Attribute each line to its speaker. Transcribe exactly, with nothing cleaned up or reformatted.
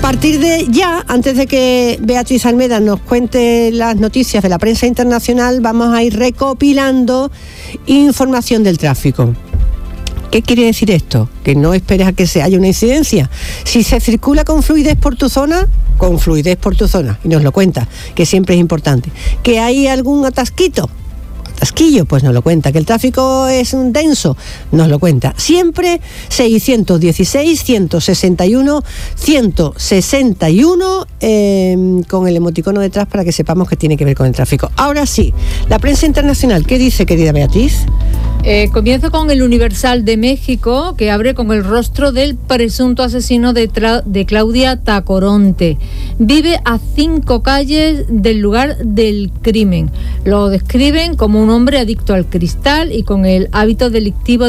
Speaker 1: partir de ya, antes de que Beatriz Almeda nos cuente las noticias de la prensa internacional, vamos a ir recopilando información del tráfico. ¿Qué quiere decir esto? Que no esperes a que se haya una incidencia. Si se circula con fluidez por tu zona, con fluidez por tu zona, y nos lo cuenta, que siempre es importante. ¿Que hay algún atasquito? Atasquillo, pues nos lo cuenta. ¿Que el tráfico es denso? Nos lo cuenta. Siempre seiscientos dieciséis, ciento sesenta y uno, ciento sesenta y uno, eh, con el emoticono detrás para que sepamos que tiene que ver con el tráfico. Ahora sí, la prensa internacional, ¿qué dice, querida Beatriz?
Speaker 2: Eh, comienzo con el Universal de México, que abre con el rostro del presunto asesino de, tra- de Claudia Tacoronte. Vive a cinco calles del lugar del crimen. Lo describen como un hombre adicto al cristal y con el hábito delictivo